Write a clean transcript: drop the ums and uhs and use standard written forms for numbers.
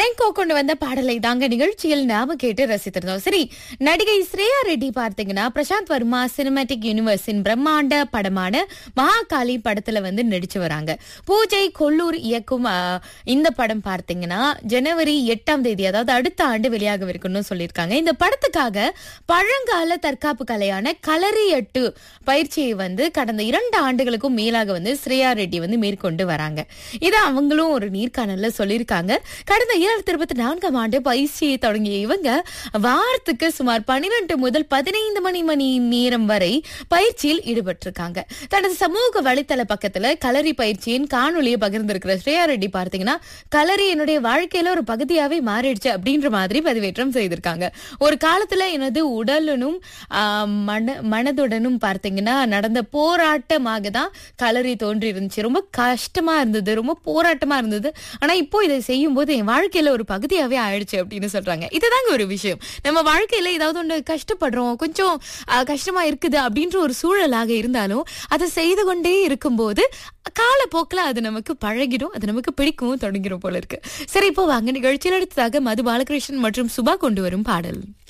Renko கொண்டு வந்த பாடலை தாங்க நிகழ்ச்சியில் நாம கேட்டு ரசித்திருந்தோம். சரி, நடிகை ஸ்ரேயா ரெட்டி பார்த்தீங்கன்னா பிரசாந்த் வர்மா சினிமேட்டிக் யூனிவர்ஸின் பிரம்மாண்ட படமான மகாகாளி படத்துல நடிச்சு வராங்க. பூஜை கொல்லூர் இயக்கும் இந்த படம் பார்த்தீங்கன்னா ஜனவரி 8ஆம் தேதி, அதாவது அடுத்த ஆண்டு வெளியாகவிருக்குன்னு சொல்லியிருக்காங்க. இந்த படத்துக்காக பழங்கால தற்காப்பு கலையான களரியட்டு பயிற்சியை கடந்த 2 ஆண்டுகளுக்கும் மேலாக ஸ்ரேயா ரெட்டி மேற்கொண்டு வராங்க. இதை அவங்களும் ஒரு நீர்காணல்ல சொல்லியிருக்காங்க. கடந்த 2024ஆம் ஆண்டு பயிற்சியை தொடங்கிய இவங்க வாரத்துக்கு சுமார் 12 முதல் 15 மணி நேரம் வரை பயிற்சியில் ஈடுபட்டிருக்காங்க. தனது சமூக வலைத்தள பக்கத்துல களரி பயிற்சியின் காணொலியை பகிர்ந்திருக்கிற ஸ்ரேயா ரெட்டி பார்த்தீங்கன்னா, களரி என்னுடைய வாழ்க்கையில ஒரு பகுதியாவே மாறிடுச்சு அப்படின்ற மாதிரி பதிவேற்றம் செய்திருக்காங்க. ஒரு காலத்துல எனது உடலுடனும் மனதுடனும் பார்த்தீங்கன்னா நடந்த போராட்டமாக தான் களரி தோன்றி இருந்துச்சு. ரொம்ப கஷ்டமா இருந்தது, ரொம்ப போராட்டமா இருந்தது. ஆனா இப்போ இதை செய்யும் போது என் வாழ்க்கையில ஒரு பகுதியாவே ஆயிடுச்சு அப்படின்னு சொல்றாங்க. இதுதாங்க ஒரு விஷயம். நம்ம வாழ்க்கையில ஏதாவது ஒண்ணு கஷ்டப்படுறோம், கொஞ்சம் கஷ்டமா இருக்குது அப்படின்ற ஒரு சூழலாக இருந்தாலும் அதை செய்து கொண்டே இருக்கும்போது காலப்போக்கில் அது நமக்கு பழகிடும், அது நமக்கு பிடிக்கவும் தொடங்கிடும் போல இருக்கு. சரி, இப்போ வாங்க நிகழ்ச்சியில் அடுத்ததாக மது பாலகிருஷ்ணன் மற்றும் சுபா கொண்டு வரும் பாடல்.